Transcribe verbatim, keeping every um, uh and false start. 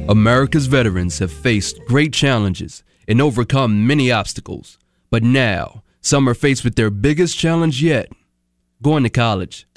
America's veterans have faced great challenges and overcome many obstacles, but now some are faced with their biggest challenge yet, going to college.